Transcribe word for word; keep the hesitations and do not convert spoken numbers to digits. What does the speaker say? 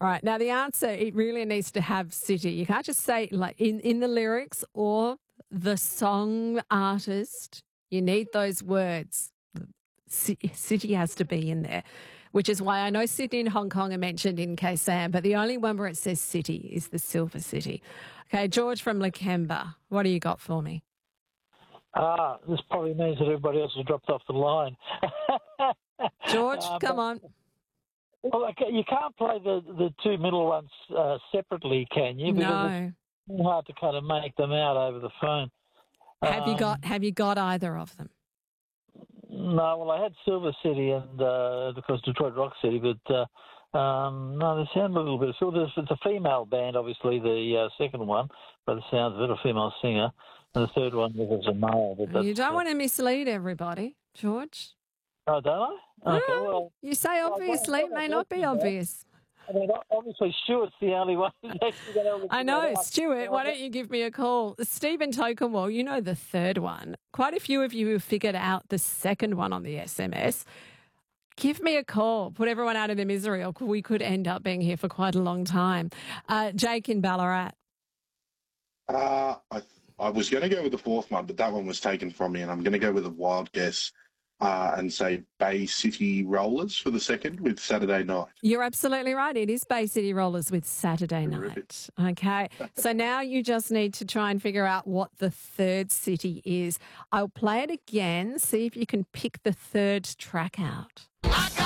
All right. Now, the answer, it really needs to have city. You can't just say like in, in the lyrics or the song artist. You need those words. C- City has to be in there, which is why I know Sydney and Hong Kong are mentioned in K S A M, but the only one where it says city is the Silver City. Okay, George from Lakemba, what do you got for me? Ah, this probably means that everybody else has dropped off the line. George, Uh, come but- on. Well, okay, you can't play the, the two middle ones uh, separately, can you? Because No. it's hard to kind of make them out over the phone. Have you Um, got Have you got either of them? No, well, I had Silver City and, uh, of course, Detroit Rock City, but uh, um, no, they sound a little bit. So there's, it's a female band, obviously, the uh, second one, by the sounds of it, a female singer, and the third one was a male. But that's, You don't uh, want to mislead everybody, George. Oh, don't I? Okay, No, well, you say well, obviously, it may not be well, obvious. I mean, obviously, Stuart's the only one who's actually going to. I know, Stuart, why don't you give me a call? Stephen Tokenwall, you know the third one. Quite a few of you have figured out the second one on the S M S. Give me a call. Put everyone out of their misery, or we could end up being here for quite a long time. Uh, Jake in Ballarat. Uh, I, I was going to go with the fourth one, but that one was taken from me, and I'm going to go with a wild guess uh, and say Bay City Rollers for the second with Saturday Night. You're absolutely right. It is Bay City Rollers with Saturday Night. Okay. So now you just need to try and figure out what the third city is. I'll play it again, see if you can pick the third track out.